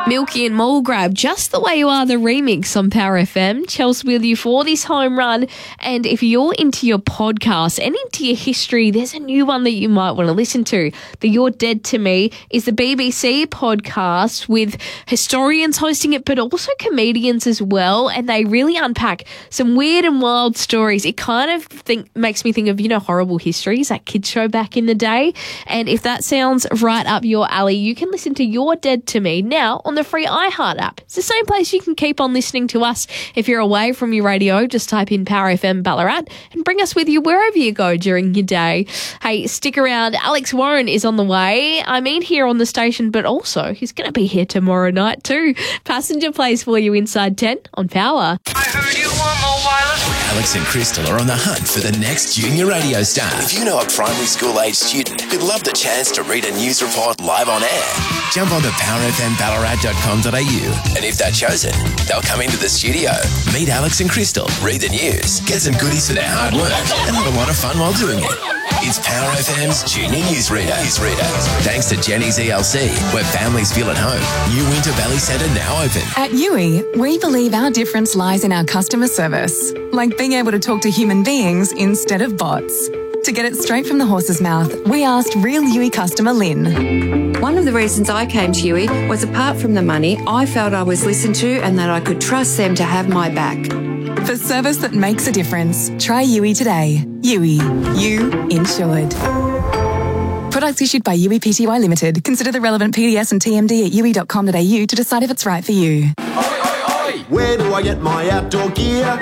Milky and Mole Grab, Just the Way You Are, the remix on Power FM. Chelsea with you for this home run. And if you're into your podcast and into your history, there's a new one that you might want to listen to. The You're Dead to Me is the BBC podcast with historians hosting it, but also comedians as well. And they really unpack some weird and wild stories. It kind of makes me think of, Horrible Histories, that kids show back in the day. And if that sounds right up your alley, you can listen to You're Dead to Me now on the free iHeart app. It's the same place you can keep on listening to us. If you're away from your radio, just type in Power FM Ballarat and bring us with you wherever you go during your day. Hey, stick around. Alex Warren is on the way. Here on the station, but also he's going to be here tomorrow night too. Passenger plays for you inside 10 on Power. I heard you want more wireless. Alex and Crystal are on the hunt for the next junior radio star. If you know a primary school age student who'd love the chance to read a news report live on air, jump on to powerfmballarat.com.au, and if they're chosen, they'll come into the studio, meet Alex and Crystal, read the news, get some goodies for their hard work, and have a lot of fun while doing it. It's Power FM's Junior Newsreader. Thanks to Jenny's ELC, where families feel at home. New Winter Valley Centre now open. At Yui, we believe our difference lies in our customer service, like being able to talk to human beings instead of bots. To get it straight from the horse's mouth, we asked real Yui customer Lynn. One of the reasons I came to Yui was, apart from the money, I felt I was listened to and that I could trust them to have my back. For service that makes a difference, try Yui today. Yui. You insured. Products issued by Yui Pty Limited. Consider the relevant PDS and TMD at yui.com.au to decide if it's right for you. Where do I get my outdoor gear?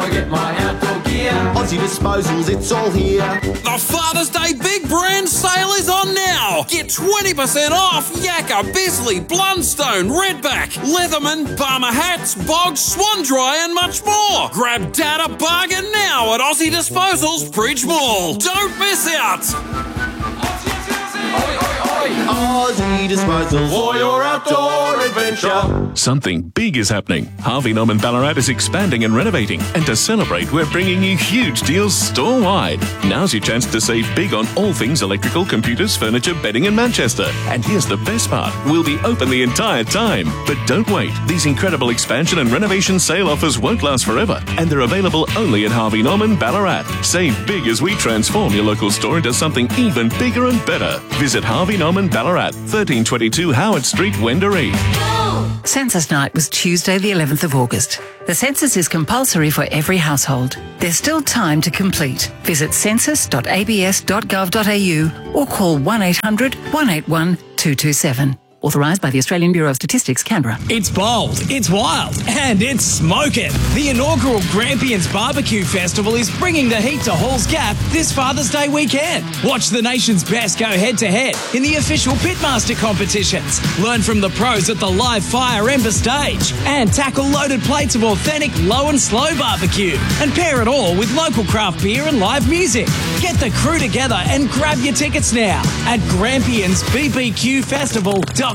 Aussie Disposals, it's all here. The Father's Day Big Brand Sale is on now. Get 20% off Yakka, Bisley, Blundstone, Redback, Leatherman, Palmer Hats, Boggs, Swan Dry and much more. Grab Data Bargain now at Aussie Disposals Bridge Mall. Don't miss out. Aussie Disposal for your outdoor adventure. Something big is happening. Harvey Norman Ballarat is expanding and renovating. And to celebrate, we're bringing you huge deals store-wide. Now's your chance to save big on all things electrical, computers, furniture, bedding in Manchester. And here's the best part. We'll be open the entire time. But don't wait. These incredible expansion and renovation sale offers won't last forever. And they're available only at Harvey Norman Ballarat. Save big as we transform your local store into something even bigger and better. Visit Harvey Norman Ballarat, 1322 Howard Street, Wendouree. Census night was Tuesday the 11th of August. The census is compulsory for every household. There's still time to complete. Visit census.abs.gov.au or call 1800 181 227. Authorised by the Australian Bureau of Statistics, Canberra. It's bold, it's wild, and it's smoking. The inaugural Grampians Barbecue Festival is bringing the heat to Halls Gap this Father's Day weekend. Watch the nation's best go head-to-head in the official Pitmaster competitions. Learn from the pros at the live fire ember stage and tackle loaded plates of authentic low and slow barbecue. And pair it all with local craft beer and live music. Get the crew together and grab your tickets now at GrampiansBBQFestival.com.au.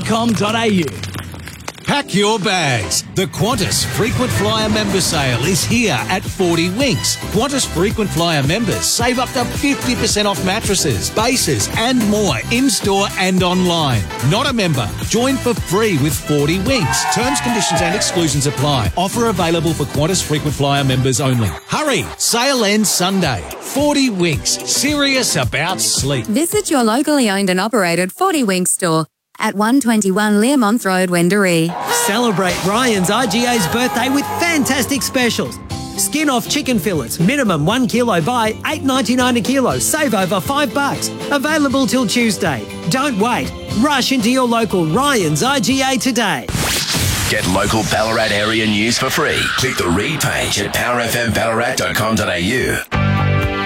Pack your bags. The Qantas Frequent Flyer Member Sale is here at 40 Winks. Qantas Frequent Flyer members save up to 50% off mattresses, bases and more in-store and online. Not a member? Join for free with 40 Winks. Terms, conditions and exclusions apply. Offer available for Qantas Frequent Flyer members only. Hurry! Sale ends Sunday. 40 Winks. Serious about sleep. Visit your locally owned and operated 40 Winks store at 121 Learmonth Road, Wendouree. Celebrate Ryan's IGA's birthday with fantastic specials. Skin off chicken fillets, minimum 1 kilo buy, $8.99 a kilo. Save over $5. Available till Tuesday. Don't wait. Rush into your local Ryan's IGA today. Get local Ballarat area news for free. Click the read page at powerfmballarat.com.au.